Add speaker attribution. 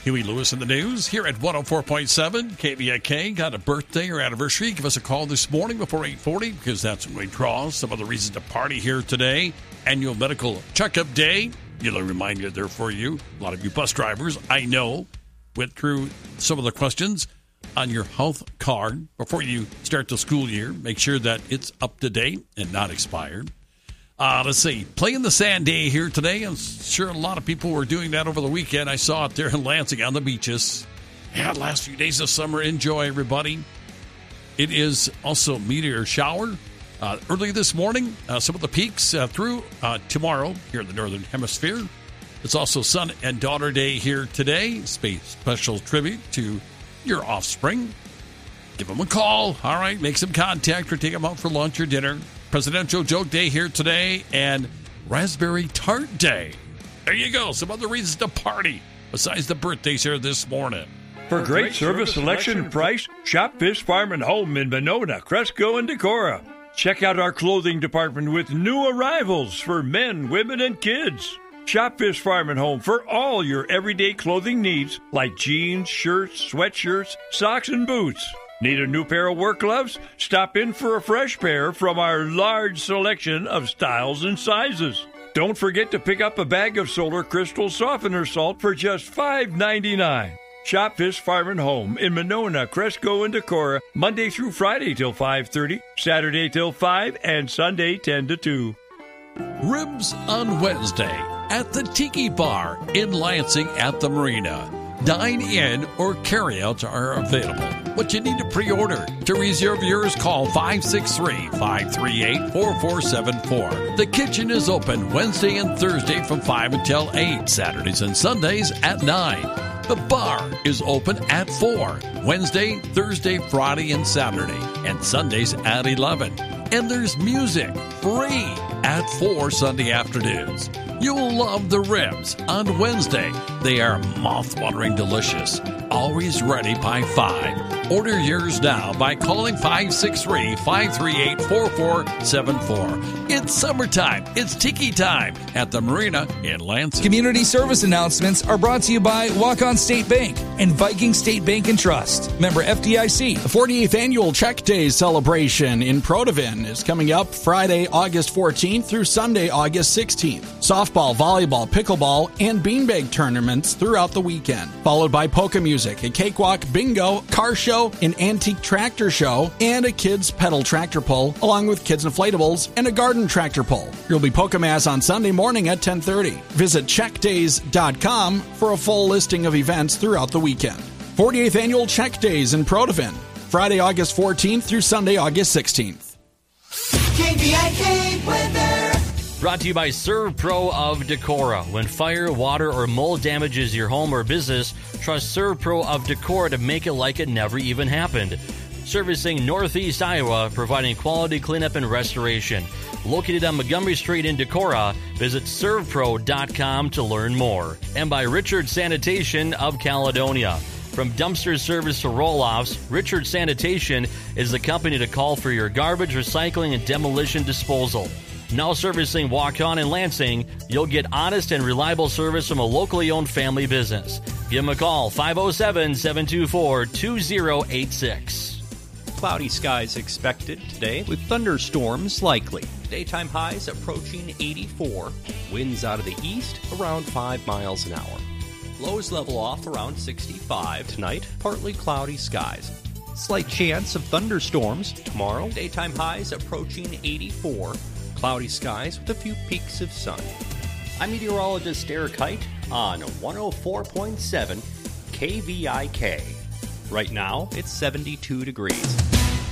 Speaker 1: Huey Lewis in the news here at 104.7 KVIK. Got a birthday or anniversary? Give us a call this morning before 8:40 because that's when we draw some of the reasons to party here today. Annual medical checkup day. Little reminder there for you. A lot of you bus drivers, I know, went through some of the questions on your health card before you start the school year. Make sure that it's up to date and not expired. Let's see. Play in the Sand day here today. I'm sure a lot of people were doing that over the weekend. I saw it there in Lansing on the beaches. Yeah, last few days of summer. Enjoy, everybody. It is also meteor shower early this morning. Some of the peaks through tomorrow here in the Northern Hemisphere. It's also Son and Daughter Day here today. Special tribute to your offspring. Give them a call. All right, make some contact or take them out for lunch or dinner. Presidential Joke Day here today and Raspberry Tart Day. There you go. Some other reasons to party besides the birthdays here this morning.
Speaker 2: For great service, selection, and price, shop Fish Farm and Home in Monona, Cresco, and Decorah. Check out our clothing department with new arrivals for men, women, and kids. Shop Fish Farm and Home for all your everyday clothing needs like jeans, shirts, sweatshirts, socks, and boots. Need a new pair of work gloves? Stop in for a fresh pair from our large selection of styles and sizes. Don't forget to pick up a bag of Solar Crystal Softener Salt for just $5.99. Shop Fish Farm and Home in Monona, Cresco, and Decorah, Monday through Friday till 5:30, Saturday till 5, and Sunday 10 to 2.
Speaker 1: Ribs on Wednesday at the Tiki Bar in Lansing at the Marina. Dine-in or carry-outs are available. What you need to pre-order. To reserve yours, call 563-538-4474. The kitchen is open Wednesday and Thursday from 5 until 8, Saturdays and Sundays at 9. The bar is open at 4, Wednesday, Thursday, Friday, and Saturday, and Sundays at 11. And there's music, free, at 4 Sunday afternoons. You'll love the ribs on Wednesday. They are mouth-watering delicious. Always ready by 5. Order yours now by calling 563-538-4474. It's summertime. It's Tiki time at the Marina in Lansing.
Speaker 3: Community service announcements are brought to you by Walk-On State Bank and Viking State Bank and Trust. Member FDIC.
Speaker 4: The 48th Annual Check Day celebration in Protivin is coming up Friday, August 14th through Sunday, August 16th. Softball, volleyball, pickleball, and beanbag tournaments throughout the weekend. Followed by polka music, a cakewalk, bingo, car show, an antique tractor show, and a kids pedal tractor pull, along with kids inflatables and a garden tractor pull. There'll be polka mass on Sunday morning at 10:30. Visit checkdays.com for a full listing of events throughout the weekend. 48th Annual Check Days in Protivin, Friday, August 14th through Sunday, August 16th.
Speaker 5: KVIK weather.
Speaker 6: Brought to you by ServPro of Decorah. When fire, water, or mold damages your home or business, trust ServPro of Decorah to make it like it never even happened. Servicing Northeast Iowa, providing quality cleanup and restoration. Located on Montgomery Street in Decorah, visit servpro.com to learn more. And by Richard Sanitation of Caledonia. From dumpster service to roll-offs, Richard Sanitation is the company to call for your garbage, recycling, and demolition disposal. Now servicing Walk-On and Lansing, you'll get honest and reliable service from a locally owned family business. Give them a call, 507-724-2086.
Speaker 7: Cloudy skies expected today with thunderstorms likely. Daytime highs approaching 84. Winds out of the east around 5 miles an hour. Lows level off around 65 tonight. Partly cloudy skies. Slight chance of thunderstorms tomorrow. Daytime highs approaching 84. Cloudy skies with a few peaks of sun. I'm meteorologist Eric Height on 104.7 KVIK. Right now, it's 72 degrees.